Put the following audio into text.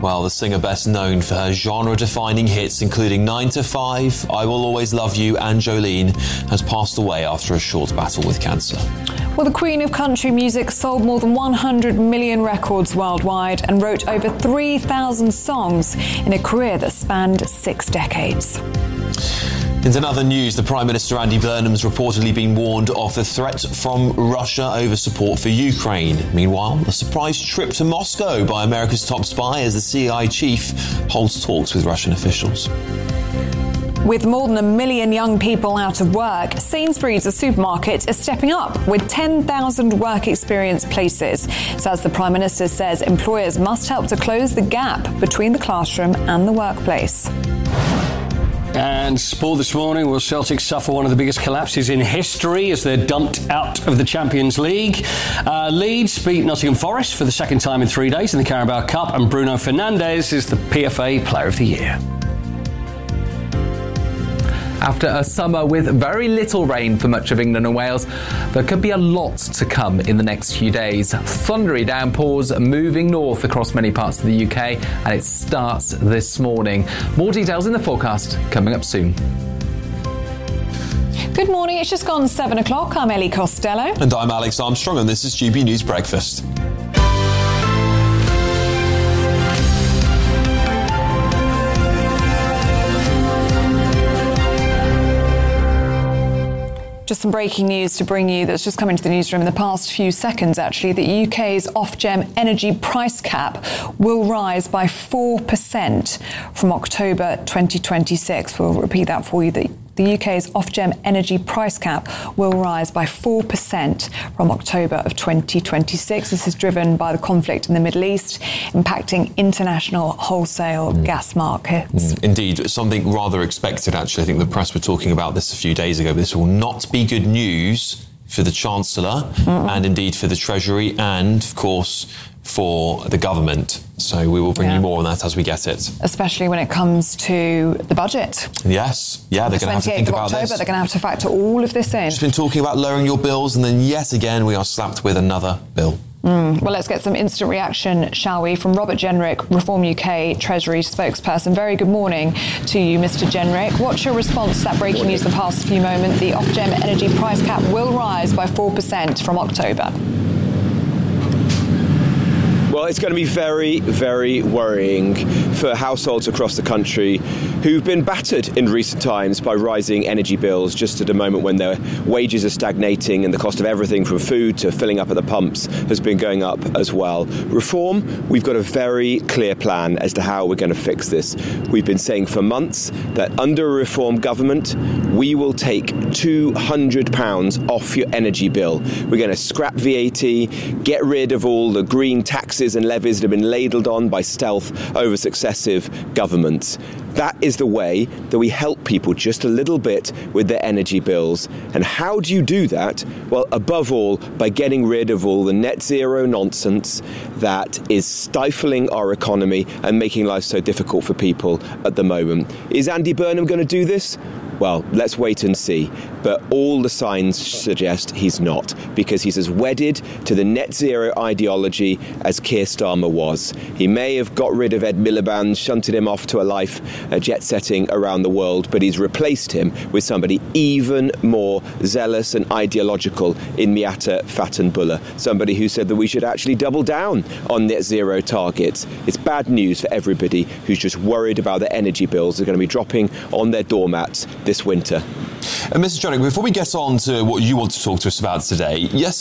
Well, the singer best known for her genre-defining hits, including 9 to 5, I Will Always Love You and Jolene, has passed away after a short battle with cancer. Well, the Queen of Country Music sold more than 100 million records worldwide and wrote over 3,000 songs in a career that spanned 6 decades. In other news, the Prime Minister Andy Burnham's reportedly been warned of the threat from Russia over support for Ukraine. Meanwhile, a surprise trip to Moscow by America's top spy as the CIA chief holds talks with Russian officials. With more than 1 million young people out of work, Sainsbury's, a supermarket, is stepping up with 10,000 work experience places. So as the Prime Minister says, employers must help to close the gap between the classroom and the workplace. And sport this morning, will Celtic suffer one of the biggest collapses in history as they're dumped out of the Champions League? Leeds beat Nottingham Forest for the second time in 3 days in the Carabao Cup, and Bruno Fernandes is the PFA Player of the Year. After a summer with very little rain for much of England and Wales, there could be a lot to come in the next few days. Thundery downpours moving north across many parts of the UK, and it starts this morning. More details in the forecast coming up soon. Good morning, it's just gone 7 o'clock. I'm Ellie Costello. And I'm Alex Armstrong, and this is GB News Breakfast. Just some breaking news to bring you that's just come into the newsroom in the past few seconds, actually. The UK's Ofgem energy price cap will rise by 4% from October 2026. We'll repeat that for you. The UK's Ofgem energy price cap will rise by 4% from October of 2026. This is driven by the conflict in the Middle East, impacting international wholesale gas markets. Indeed, something rather expected, actually. I think the press were talking about this a few days ago. This will not be good news for the Chancellor and indeed for the Treasury and, of course, for the government. So we will bring you more on that as we get it. Especially when it comes to the budget. Yes. Yeah, they're going to have to think about October, this. They're going to have to factor all of this in. Just been talking about lowering your bills, and then yet again we are slapped with another bill. Well, let's get some instant reaction, shall we, from Robert Jenrick, Reform UK Treasury spokesperson. Very good morning to you, Mr. Jenrick. What's your response to that breaking news the past few moments? The Ofgem energy price cap will rise by 4% from October. Well, it's going to be very, very worrying for households across the country who've been battered in recent times by rising energy bills just at a moment when their wages are stagnating and the cost of everything from food to filling up at the pumps has been going up as well. Reform, we've got a very clear plan as to how we're going to fix this. We've been saying for months that under a Reform government, we will take £200 off your energy bill. We're going to scrap VAT, get rid of all the green taxes and levies that have been ladled on by stealth over successive governments. That is the way that we help people just a little bit with their energy bills. And how do you do that? Well, above all, by getting rid of all the net zero nonsense that is stifling our economy and making life so difficult for people at the moment. Is Andy Burnham going to do this? Well, let's wait and see. But all the signs suggest he's not, because he's as wedded to the net zero ideology as Keir Starmer was. He may have got rid of Ed Miliband, shunted him off to a life jet-setting around the world, but he's replaced him with somebody even more zealous and ideological in Miatta Fatanbullah, somebody who said that we should actually double down on net zero targets. It's bad news for everybody who's just worried about their energy bills are going to be dropping on their doormats this winter. Mr. Jenrick, before we get on to what you want to talk to us about today,